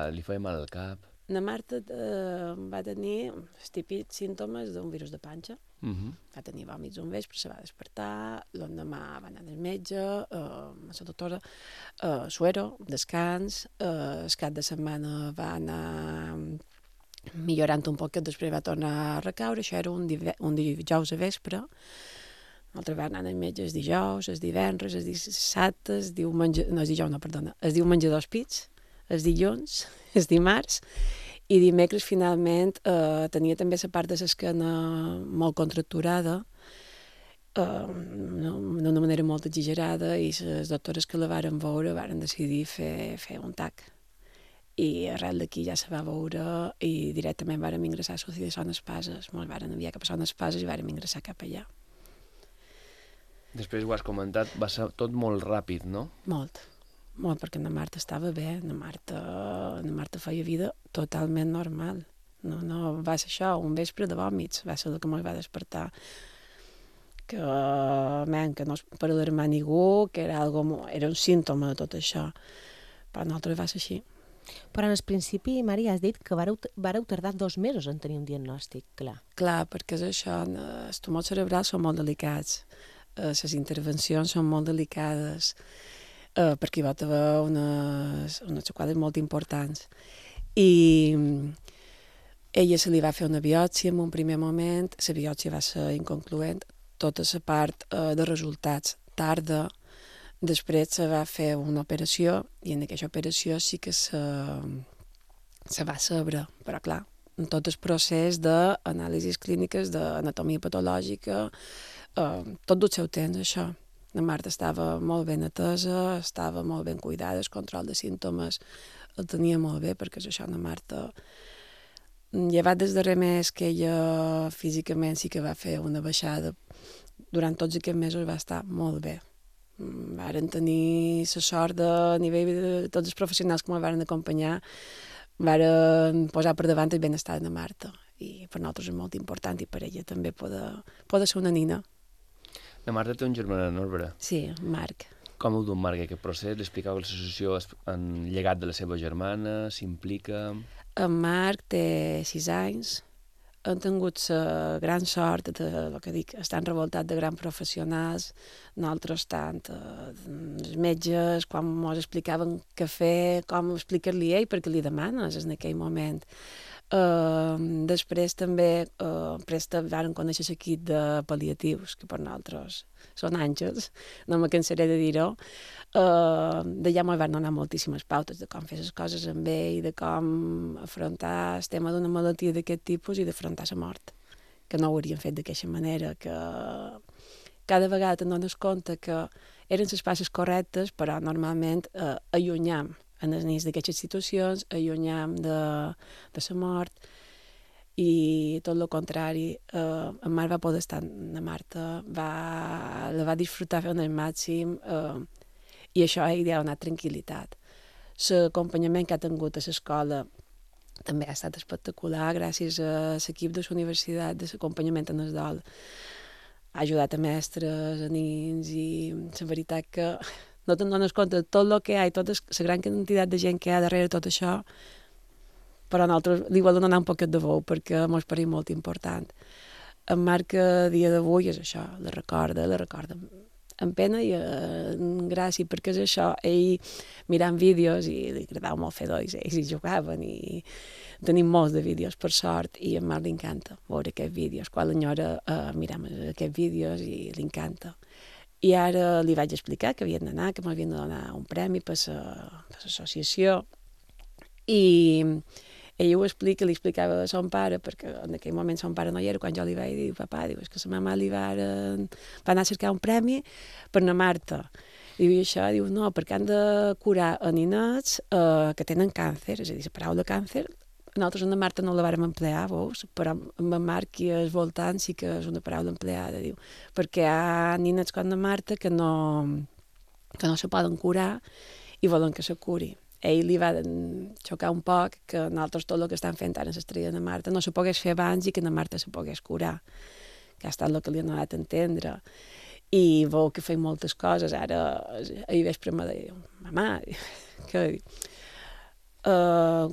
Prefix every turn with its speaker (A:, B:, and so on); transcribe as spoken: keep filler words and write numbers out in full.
A: li feia mal al cap?
B: La Marta eh, va tenir els típics símptomes d'un virus de panxa.
A: Uh -huh.
B: Va tenir vòmits un vespre, se va despertar, l'endemà va anar al metge, eh, a la doctora, eh, suero, descans, eh, el cap de setmana va anar millorant un poquet, després va tornar a recaure, això era un, dive, un dijous a vespre. L'altre va anar al metge el dijous, el divendres, el dissabte, el diumenge, no, el dijous no, perdona, el diumenge dos pits, el dilluns, el dimarts, i dimecres finalment eh, tenia també la part de l'esquena molt contracturada, eh, d'una manera molt exagerada, i les doctores que la varen veure varen decidir fer, fer un tac. I arrel d'aquí ja se va veure i directament vàrem ingressar a Societat de Son Espases, ens vàrem enviar cap a Son Espases i vàrem ingressar cap allà.
A: Després ho has comentat, va ser tot molt ràpid, no?
B: Molt, molt, perquè la Marta estava bé, la Marta, la Marta feia vida totalment normal. No, no va ser això, un vespre de vòmits, va ser el que ens va despertar. Que, man, que no es per alarmar ningú, que era, algo, era un símptoma de tot això, però nosaltres va ser així.
C: Però en el principi, Maria, has dit que vareu, vareu tardar dos mesos en tenir un diagnòstic, clar.
B: Clar, perquè és això, els tumors cerebrals són molt delicats, les intervencions són molt delicades, eh, perquè hi va haver unes, unes seqüeles molt importants. I ella se li va fer una biòpsia en un primer moment, la biòpsia va ser inconcloent, tota la part eh, de resultats tarda. Després se va fer una operació i en aquesta operació sí que se, se va saber, però clar, en tot el procés d'anàlisis clíniques, d'anatomia patològica, eh, tot del seu temps, això. La Marta estava molt ben atesa, estava molt ben cuidada, el control de símptomes el tenia molt bé, perquè és això, la Marta, llevat des darrer mes que ella físicament sí que va fer una baixada, durant tots aquests mesos va estar molt bé. Varen tenir la sort de, a nivell de tots els professionals que ens varen acompanyar, varen posar per davant el benestar de Marta, i per nosaltres és molt important, i per ella també poder, poder ser una nina.
A: La Marta té un germà enorme.
B: Sí, Marc.
A: Com ho du Marc aquest procés? Li explicava que l'associació en llegat de la seva germana, s'implica...
B: En Marc té sis anys, han tingut la gran sort de, el que dic, estan revoltats de grans professionals, nosaltres tant, eh, els metges, quan ens explicaven què fer, com explicar-li ell, perquè li demanes en aquell moment. Uh, després també uh, presta varen conèixer l'equip de pal·liatius, que per nosaltres són àngels, no me cansaré de dir-ho. Uh, d'allà ens van donar moltíssimes pautes de com fer les coses amb ell, de com afrontar el tema d'una malaltia d'aquest tipus i d'afrontar la mort, que no ho haurien fet d'aquesta manera, que cada vegada te'n dones compte que eren les passes correctes, però normalment uh, allunyam en els nens d'aquestes situacions, allunyam de, de la mort, i tot el contrari, eh, en Marc va poder estar, la Marta va, la va disfrutar fent el màxim, eh, i això a ell li ha donat tranquil·litat. L'acompanyament que ha tingut a l'escola també ha estat espectacular, gràcies a l'equip de la universitat, de l'acompanyament en el dol. Ha ajudat a mestres, a nins, i la veritat que no te'n dones compte de tot el que hi ha i tota la gran quantitat de gent que hi ha darrere tot això, però nosaltres li volem donar un poquet de veu perquè mos pareix molt important. En Marc, a dia d'avui, és això, la recorda, la recorda amb pena i amb gràcia, perquè és això, ell mirant vídeos, i li agradava molt fer dolls, ells hi jugaven, i tenim molts de vídeos, per sort, i a en Marc li encanta veure aquests vídeos. Quan l'enyora eh, miram aquests vídeos i li encanta. I ara li vaig explicar que havien d'anar, que m'havien de donar un premi per l'associació, i ell ho explica, li explicava a son pare, perquè en aquell moment son pare no hi era, quan jo li vaig dir, papà, diu, és que la mama li va, va anar a cercar un premi per la Marta. Diu, i això? Diu, no, perquè han de curar a ninets eh, que tenen càncer, és a dir, la paraula càncer, nosaltres en la Marta no la vàrem emplear, veus? Però amb en Marc i al voltant sí que és una paraula empleada, diu, perquè hi ha ninets com la Marta que no, que no se poden curar i volen que se curi. Ell li va xocar un poc que nosaltres tot el que estan fent ara en l'estrella de Marta no se pogués fer abans i que la Marta se pogués curar, que ha estat el que li ha donat a entendre. I veu que feim moltes coses. Ara, ahir vespre me deia, mamà, que uh,